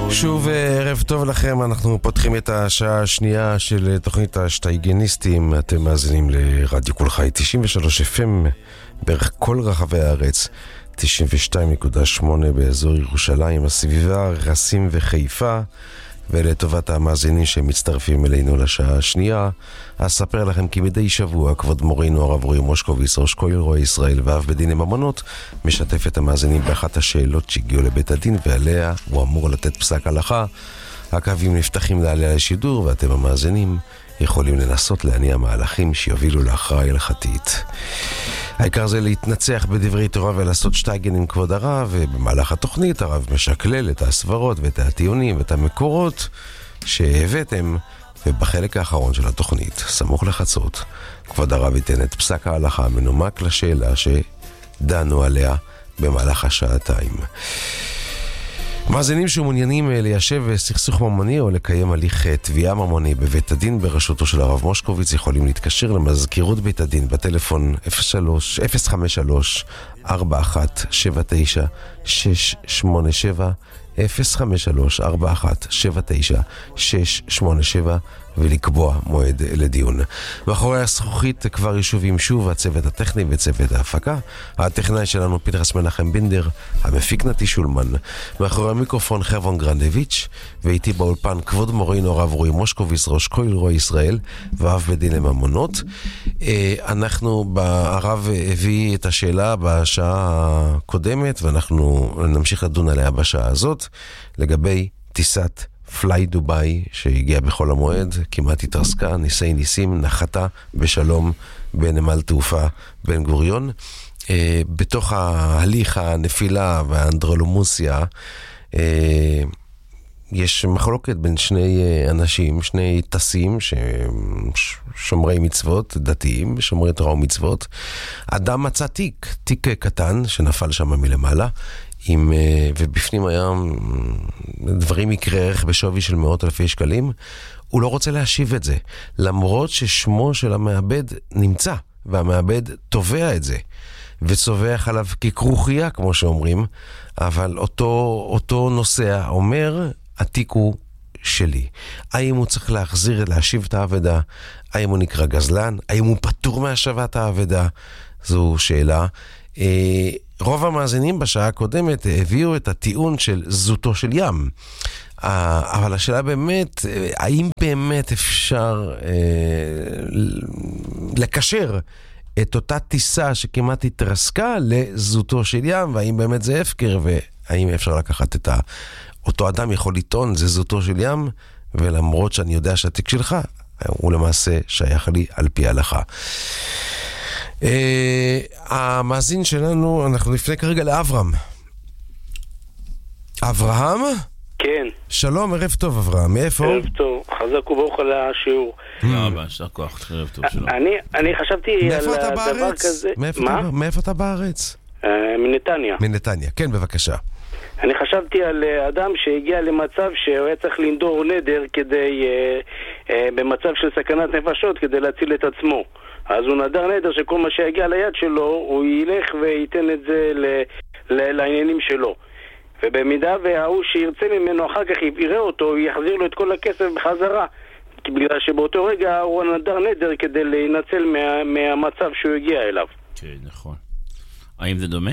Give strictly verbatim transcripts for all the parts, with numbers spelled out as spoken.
שוב ערב טוב לכם, אנחנו פותחים את השעה השנייה של תוכנית השטייגניסטים. אתם מאזינים לרדיו קול חי תשעים ושלוש אף אם בערך כל רחבי הארץ, תשעים ושתיים נקודה שמונה באזור ירושלים, הסביבה, רסים וחיפה. ולטובת המאזינים שמצטרפים אלינו לשעה השנייה, אספר לכם כי מדי שבוע כבוד מורינו הרב רועי מושקוביץ, ראש כולל רועי ישראל ואב בדיני ממונות, משתף את המאזינים באחת השאלות שהגיעו לבית הדין, ועליה הוא אמור לתת פסק הלכה. הקווים נפתחים לעליה לשידור, ואתם המאזינים יכולים לנסות להניע מהלכים שיובילו להכרעה הלכתית. העיקר זה להתנצח בדברי תורה ולעשות שטייגן עם כבוד הרב, ובמהלך התוכנית הרב משקלל את הסברות ואת הטיעונים ואת המקורות שהבאתם, ובחלק האחרון של התוכנית, סמוך לחצות, כבוד הרב ייתן את פסק ההלכה המנומק לשאלה שדנו עליה במהלך השעתיים. מאזינים שמעוניינים ליישב סכסוך ממוני או לקיים הליך תביעה ממוני בבית הדין בראשותו של הרב מושקוביץ יכולים להתקשר למזכירות בית הדין בטלפון אפס חמש שלוש ארבע אחת שבע תשע שש שמונה שבע אפס חמש שלוש ארבע אחת שבע תשע שש שמונה שבע ולקבוע מועד לדיון. ואחורי הזכוכית כבר ישובים שוב הצוות הטכני וצוות ההפקה. הטכנאי שלנו פנחס מנחם בינדר, המפיק נתי שולמן, מאחורי המיקרופון חרבון גרנדביץ', ואיתי באולפן כבוד מורינו הרב רועי מושקוביץ, ראש כולל רועי ישראל ואב בדיני ממונות. אנחנו, הרב הביא את השאלה בשעה הקודמת, ואנחנו נמשיך לדון עליה בשעה הזאת, לגבי טיסת פליי דוביי שהגיע בחול המועד, כמעט התרסקה, ניסי ניסים, נחתה בשלום בנמל תעופה בן גוריון. אה, בתוך ההליך הנפילה והאנדרלומוסיה אה, יש מחלוקת בין שני אנשים, שני טסים ששומרי מצוות, דתיים, שומרי תורה ומצוות. אדם מצא תיק, תיק קטן שנפל שם מלמעלה, עם, ובפנים היה דברים יקרי ערך בשווי של מאות אלפי שקלים. הוא לא רוצה להשיב את זה, למרות ששמו של המעבד נמצא, והמעבד תובע את זה, וצובח עליו ככרוכיה, כמו שאומרים, אבל אותו, אותו נוסע אומר, התיק הוא שלי. האם הוא צריך להחזיר, להשיב את העבודה? האם הוא נקרא גזלן? האם הוא פטור מהשבת העבודה? זו שאלה. רוב המאזינים בשעה הקודמת הביאו את הטיעון של זוטו של ים, אבל השאלה באמת, האם באמת אפשר לקשר את אותה טיסה שכמעט התרסקה לזוטו של ים, והאם באמת זה הפקר, והאם אפשר לקחת את ה... אותו אדם יכול לטעון זה זוטו של ים, ולמרות שאני יודע שהתיק שלך הוא למעשה שייך לי על פי ההלכה. Uh, המאזין שלנו, אנחנו נפנה כרגע לאברהם. אברהם? כן. שלום, ערב טוב אברהם, מאיפה? ערב טוב, חזק וברוך על השיעור. תודה רבה, שתר כוח, ערב טוב שלום. אני, אני חשבתי על דבר כזה. מאיפה אתה, מאיפה אתה בארץ? Uh, מנתניה. מנתניה, כן, בבקשה. אני חשבתי על אדם שהגיע למצב שהוא היה צריך לנדור נדר כדי, uh, uh, במצב של סכנת נפשות, כדי להציל את עצמו. אז הוא נדר נדר שכל מה שיגיע ליד שלו, הוא ילך וייתן את זה ל- ל- לעניינים שלו. ובמידה והוא שירצה ממנו אחר כך יראה אותו, הוא יחזיר לו את כל הכסף בחזרה. בגלל שבאותו רגע הוא נדר נדר כדי להינצל מה- מהמצב שהוא הגיע אליו. כן, נכון. האם זה דומה?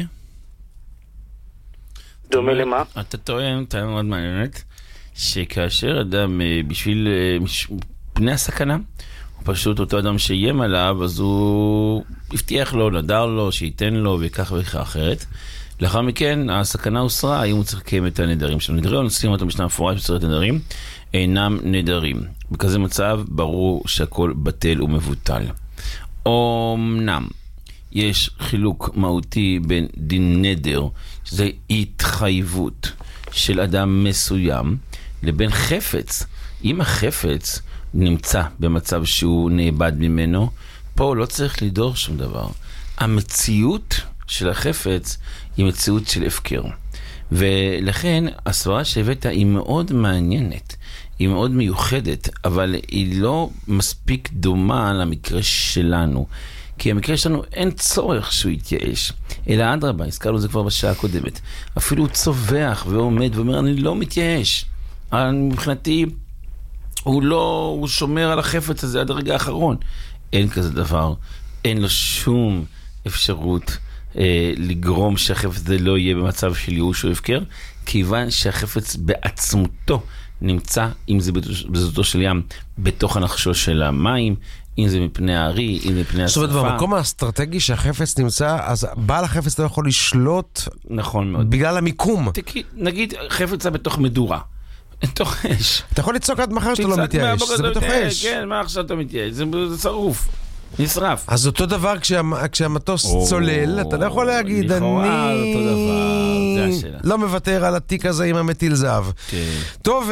דומה למה? אתה טוען, טענה מאוד מעניינת, שכאשר אדם בשביל פני הסכנה, פשוט אותו אדם שיים עליו, אז הוא הבטיח לו, נדר לו, שייתן לו וכך וכך אחרת. לאחר מכן, הסכנה הוסרה, האם הוא צריך לקיים את הנדרים שלו. נדרים, נשים אותם בשנה מפורש, בסרט נדרים, אינם נדרים. בכזה מצב, ברור שהכל בטל ומבוטל. אמנם, יש חילוק מהותי בין דין נדר, שזה התחייבות של אדם מסוים, לבין חפץ. אם החפץ נמצא במצב שהוא נאבד ממנו, פה לא צריך לדור שום דבר. המציאות של החפץ היא מציאות של הפקר. ולכן הסברה שהבאת היא מאוד מעניינת, היא מאוד מיוחדת, אבל היא לא מספיק דומה למקרה שלנו. כי המקרה שלנו אין צורך שהוא יתייאש, אלא אדרבה, הזכרנו זה כבר בשעה הקודמת. אפילו הוא צובח ועומד ואומר, אני לא מתייאש. מבחינתי, הוא לא, הוא שומר על החפץ הזה עד הרגע האחרון. אין כזה דבר, אין לו שום אפשרות אה, לגרום שהחפץ הזה לא יהיה במצב של ייאוש או הפקר, כיוון שהחפץ בעצמותו נמצא, אם זה בזאתו של ים, בתוך הנחשו של המים, אם זה מפני הארי, אם זה מפני השפה. זאת אומרת, במקום האסטרטגי שהחפץ נמצא, אז בעל החפץ לא יכול לשלוט, נכון מאוד. בגלל המיקום. נגיד, חפץ בתוך מדורה. בתוך אש. אתה יכול לצעוק עד מחר שאתה לא מתייאש, זה בתוך אש. כן, מה עכשיו אתה מתייאש? זה שרוף, נשרף. אז אותו דבר כשהמטוס צולל, אתה לא יכול להגיד, אני לא מוותר על התיק הזה עם המטיל זהב. טוב,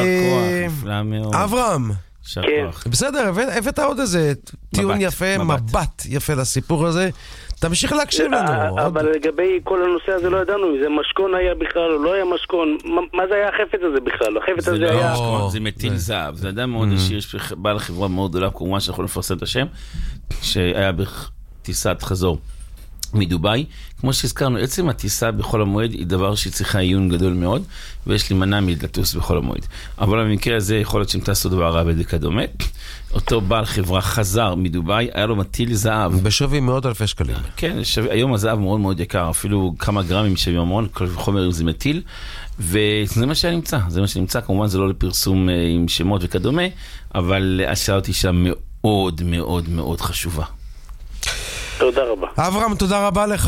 אברהם. בסדר, הבאת עוד איזה טיעון יפה, מבט יפה לסיפור הזה. תמשיך להקשיב לנו. אבל לגבי כל הנושא הזה לא ידענו אם זה משכון היה בכלל או לא היה משכון. מה זה היה החפץ הזה בכלל? החפץ הזה היה... זה מטיל זהב. זה אדם מאוד עשיר, בעל חברה מאוד גדולה, כמובן שאנחנו נפרסם את השם, שהיה בטיסת חזור מדוביי. כמו שהזכרנו, עצם הטיסה בכל המועד היא דבר שצריכה עיון גדול מאוד, ויש להימנע מלטוס בכל המועד. אבל במקרה הזה יכול להיות שהם טסו דבר רע וכדומה. אותו בעל חברה חזר מדוביי, היה לו מטיל זהב. בשווי מאות אלפי שקלים. כן, היום הזהב מאוד מאוד יקר, אפילו כמה גרמים שווים המון, כל חומר זה מטיל, וזה מה שנמצא, זה מה שנמצא, כמובן זה לא לפרסום עם שמות וכדומה, אבל השאלה אותי שם מאוד מאוד מאוד חשובה. תודה רבה. אברהם, תודה רבה לך.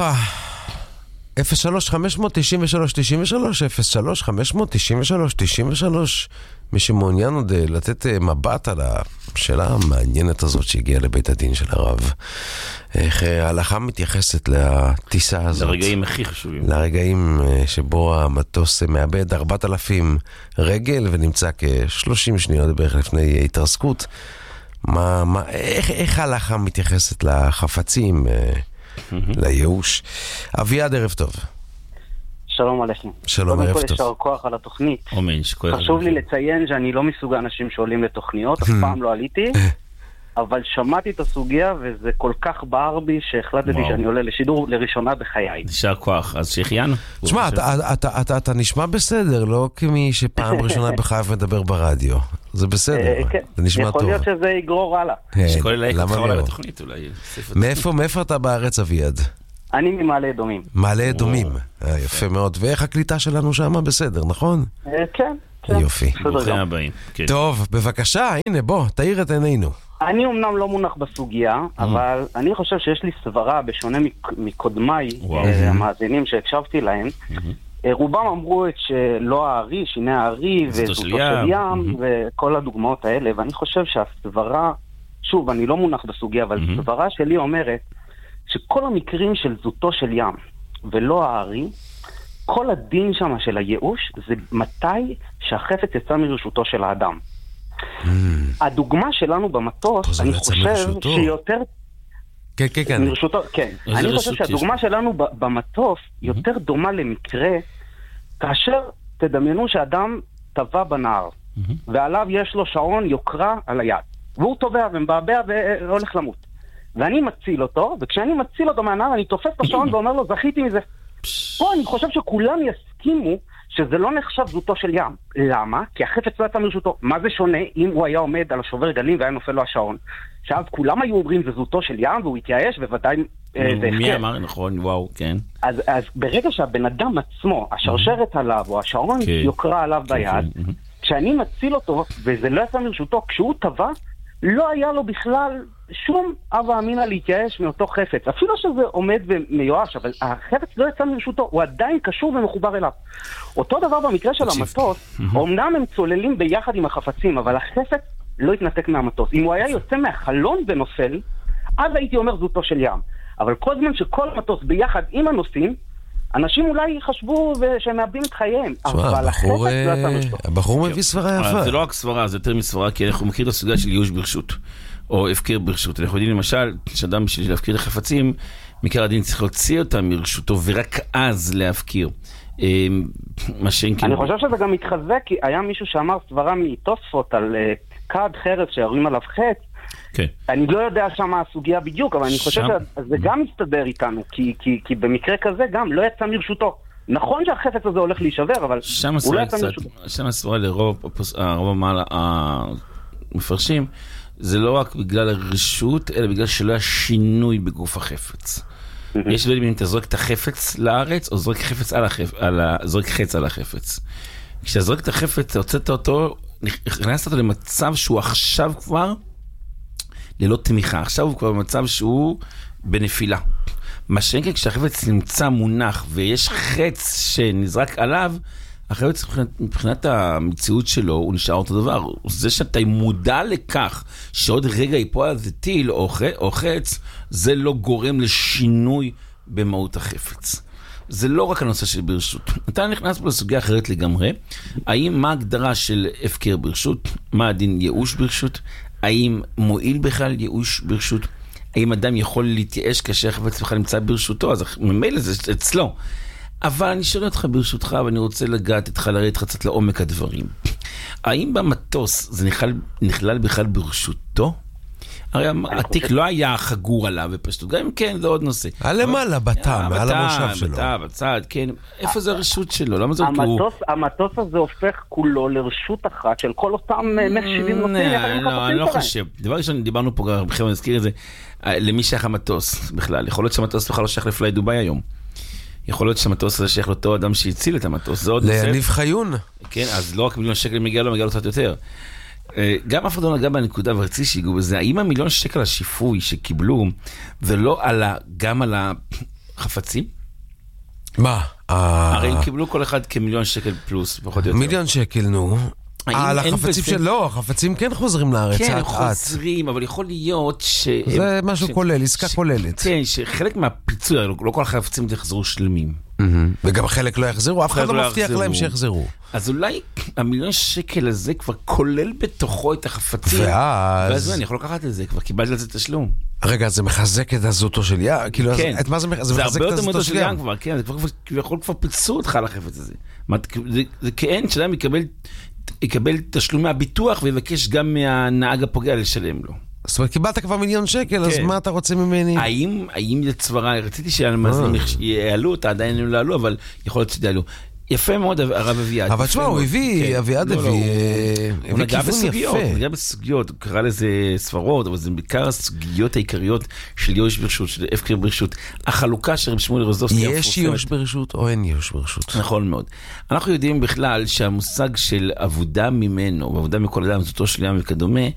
אפס שלוש חמש תשע שלוש תשע שלוש אפס שלוש חמש תשע שלוש תשע שלוש. מי שמעוניין עוד לתת מבט על השאלה המעניינת הזאת שהגיעה לבית הדין של הרב, איך ההלכה מתייחסת לטיסה הזאת, לרגעים הכי חשובים, לרגעים שבו המטוס מאבד ארבעת אלפים רגל ונמצא כ-שלושים שניות בערך לפני התרסקות. מה, מה, איך, איך ההלכה מתייחסת לחפצים, לייאוש? אביעד, ערב טוב. שלום עליכם. שלום, ערב טוב. קודם כל ישר כוח על התוכנית. חשוב לי לציין שאני לא מסוג האנשים שעולים לתוכניות, אף פעם לא עליתי, אבל שמעתי את הסוגיה וזה כל כך בער בי שהחלטתי שאני עולה לשידור לראשונה בחיי. ישר כוח, אז שהחיינו. תשמע, אתה נשמע בסדר, לא כמי שפעם ראשונה בחייו מדבר ברדיו. זה בסדר, זה נשמע טוב. יכול להיות שזה יגרור הלאה. שכל אלה יקחה עולה לתוכנית אולי. מאיפה אתה בארץ, אביעד? אני ממעלה אדומים. מעלה אדומים, יפה מאוד. ואיך הקליטה שלנו שם? בסדר, נכון? כן. יופי. ברוכים הבאים. טוב, בבקשה, הנה בוא, תאיר את עינינו. אני אמנם לא מונח בסוגיה, אבל אני חושב שיש לי סברה, בשונה מקודמיי, המאזינים שהקשבתי להם, רובם אמרו את שלא הארי, שיני הארי, וזאתו של ים, וכל הדוגמאות האלה, ואני חושב שהסברה, שוב, אני לא מונח בסוגיה, אבל הסברה שלי אומרת, שכל המקרים של זאתו של ים, ולא הארי, כל הדין שם של הייאוש, זה מתי שהחפץ יצא מרשותו של האדם. הדוגמה שלנו במטוס, אני חושב שיותר... כן, כן, כן. מרשותו, כן. אני חושב שהדוגמה שלנו במטוס יותר דומה למקרה, כאשר תדמיינו שאדם טבע בנהר, ועליו יש לו שעון יוקרה על היד, והוא טובע ומבעבע והולך למות. ואני מציל אותו, וכשאני מציל אותו מהנהר, אני תופס את השעון ואומר לו, זכיתי מזה. פה אני חושב שכולם יסכימו שזה לא נחשב זאתו של ים. למה? כי החפץ לא יצא מרשותו. מה זה שונה אם הוא היה עומד על השובר גלים והיה נופל לו השעון? שאז כולם היו אומרים זה זאתו של ים, והוא התייאש, ובוודאי זה הפקר. מי אמר? נכון, וואו, כן. אז, אז ברגע שהבן אדם עצמו, השרשרת עליו, או השעון יוקרה עליו ביד, כשאני מציל אותו, וזה לא יצא מרשותו, כשהוא טבע, לא היה לו בכלל שום אבא אמינא להתייאש מאותו חפץ. אפילו שזה עומד ומיואש, אבל החפץ לא יצא מרשותו, הוא עדיין קשור ומחובר אליו. אותו דבר במקרה של המטוס, אמנם הם צוללים ביחד עם החפצים, אבל החפץ לא התנתק מהמטוס. אם הוא היה יוצא מהחלון ונופל, אז הייתי אומר זאתו של ים. אבל כל זמן שכל המטוס ביחד עם הנוסעים, אנשים אולי חשבו שהם מאבדים את חייהם, אבל החפץ לא יצא מרשותו. הבחור מביא סברה יפה. זה לא רק סברה, זה יותר מסברה, כי אנחנו מכיר את הסוגיה של ייאוש ברשות, או הפקר ברשות. אנחנו יודעים למשל, שאדם בשביל להפקיר את החפצים, מכר הדין צריך להוציא אותם מרשותו, ורק אז להפקיר. אני חושב שזה גם מתחזק, כי היה מישהו שאמר סברה מתוספות על כד חרס שיורים עליו חץ. אני לא יודע שמה הסוגיה בדיוק, אבל אני חושב שזה גם מסתדר איתנו, כי במקרה כזה גם לא יצא מרשותו. נכון שהחפץ הזה הולך להישבר, אבל אולי אתה משהו... שם הסברה לרוב המפרשים, זה לא רק בגלל הרשות, אלא בגלל שלא היה שינוי בגוף החפץ. יש דברים אם אתה זורק את החפץ לארץ, או זורק חפץ על החפץ, זורק חץ על החפץ. כשאתה זורק את החפץ, הוצאת אותו, נכנסת אותו למצב שהוא עכשיו כבר ללא תמיכה. עכשיו הוא כבר במצב שהוא בנפילה. מה שאין כשהחפץ נמצא מונח ויש חץ שנזרק עליו, החפץ מבחינת, מבחינת המציאות שלו הוא נשאר אותו דבר. זה שאתה מודע לכך שעוד רגע ייפול על זה טיל או, או חץ, זה לא גורם לשינוי במהות החפץ. זה לא רק הנושא של ברשות. אתה נכנס פה לסוגיה אחרת לגמרי. האם מה ההגדרה של הפקר ברשות? מה הדין ייאוש ברשות? האם מועיל בכלל ייאוש ברשות? האם אדם יכול להתייאש כאשר החפץ בכלל נמצא ברשותו? אז ממילא זה אצלו. אבל אני שואל אותך ברשותך, ואני רוצה לגעת איתך, לראות איתך קצת לעומק הדברים. האם במטוס זה נכלל, נכלל בכלל ברשותו? הרי התיק לא היה חגור עליו בפשטות, גם אם כן, זה עוד נושא. למעלה, בתא, מעל המושב שלו. בתא, בצד, כן. איפה זה הרשות שלו? למה זה הוא? המטוס הזה הופך כולו לרשות אחת של כל אותם מאה שבעים נושאים. אני לא חושב. דבר ראשון, דיברנו פה, בכלל נזכיר את זה, למי שייך המטוס בכלל. יכול להיות שהמטוס בכלל לא שייך לפליי דוביי היום. יכול להיות שהמטוס הזה שייך לאותו אדם שהציל את המטוס. זה עוד נושא. ליניב חיון. כן, אז לא רק מיליון שקל מגיע לו, מגיע לו קצת יותר. גם אף אחד לא נגע בנקודה ורצי שיגעו בזה, האם המיליון שקל השיפוי שקיבלו, ולא גם על החפצים? מה? הרי הם קיבלו כל אחד כמיליון שקל פלוס, פחות או יותר. מיליון שקל, נו. על החפצים של... לא, החפצים כן חוזרים לארץ. כן, הם חוזרים, אבל יכול להיות ש... זה משהו כולל, עסקה כוללת. כן, שחלק מהפיצוי, לא כל החפצים יחזרו שלמים. וגם חלק לא יחזרו, אף אחד לא מבטיח להם שיחזרו. אז אולי המיליון שקל הזה כבר כולל בתוכו את החפצים. ואז... ואז אני יכול לקחת את זה, כבר קיבלתי לזה תשלום. רגע, זה מחזק את הזאתו של ים? כן. את מה זה מחזק? זה הרבה יותר מודו של ים כבר, כן, זה יכול כבר פיצו אותך על החפץ הזה. זה כאין שאדם יקבל... יקבל תשלום מהביטוח ויבקש גם מהנהג הפוגע לשלם לו. זאת אומרת, קיבלת כבר מיליון שקל, אז מה אתה רוצה ממני? האם, האם זה צברה, רציתי שיעלו אותה, עדיין לא עלו, אבל יכול להיות שיעלו. יפה מאוד, הרב אביעד. אבל תשמע, הוא הביא, אביעד הביא, הוא נגע בסוגיות, הוא נגע בסוגיות, הוא קרא לזה ספרות, אבל זה בעיקר הסוגיות העיקריות של ייאוש ברשות, של הפקר ברשות. החלוקה של רב שמואל רוזובסקי. יש ייאוש ברשות או אין ייאוש ברשות? נכון מאוד. אנחנו יודעים בכלל שהמושג של עבודה ממנו, ועבודה מכל אדם, זאתו של ים וכדומה,